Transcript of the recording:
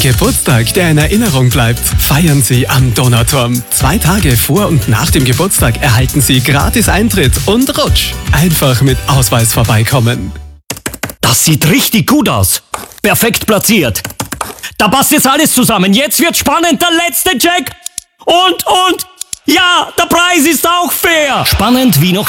Geburtstag, der in Erinnerung bleibt, feiern Sie am Donauturm. 2 Tage vor und nach dem Geburtstag erhalten Sie gratis Eintritt und Rutsch. Einfach mit Ausweis vorbeikommen. Das sieht richtig gut aus. Perfekt platziert. Da passt jetzt alles zusammen. Jetzt wird spannend, der letzte Check. Und, ja, der Preis ist auch fair. Spannend wie noch